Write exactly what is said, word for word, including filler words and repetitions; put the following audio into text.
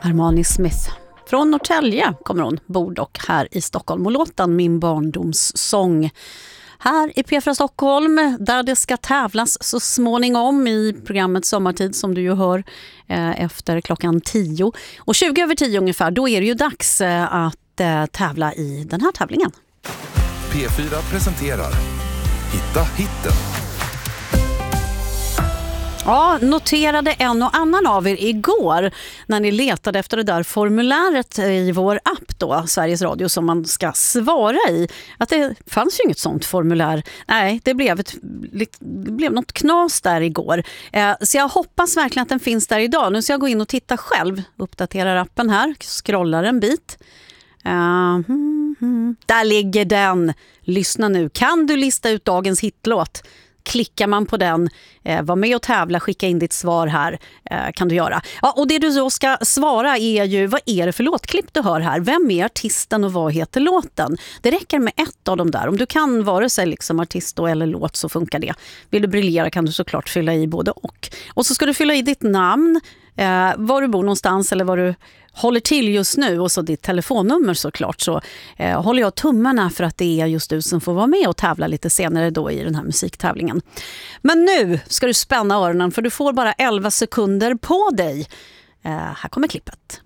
Armani Smith. Från Norrtälje kommer hon, bor dock här i Stockholm och låten Min barndomssång. Här i P fyra Stockholm, där det ska tävlas så småningom i programmet Sommartid som du ju hör eh, efter klockan tio. Och tjugo över tio ungefär, då är det ju dags eh, att eh, tävla i den här tävlingen. P fyra presenterar Hitta hitten. Ja, noterade en och annan av er igår när ni letade efter det där formuläret i vår app då, Sveriges Radio, som man ska svara i. Att det fanns ju inget sånt formulär. Nej, det blev, ett, det blev något knas där igår. Eh, så jag hoppas verkligen att den finns där idag. Nu ska jag gå in och titta själv. Uppdaterar appen här, scrollar en bit. Uh, hmm, hmm. Där ligger den. Lyssna nu. Kan du lista ut dagens hitlåt? Klickar man på den, eh, var med och tävla, skicka in ditt svar här, eh, kan du göra. Ja, och det du då ska svara är ju, vad är det för låtklipp du hör här? Vem är artisten och vad heter låten? Det räcker med ett av dem där. Om du kan vare sig liksom artist då eller låt så funkar det. Vill du briljera kan du såklart fylla i både och. Och så ska du fylla i ditt namn, eh, var du bor någonstans eller var du håller till just nu och så ditt telefonnummer såklart, så eh, håller jag tummarna för att det är just du som får vara med och tävla lite senare då i den här musiktävlingen. Men nu ska du spänna öronen för du får bara elva sekunder på dig. Eh, här kommer klippet.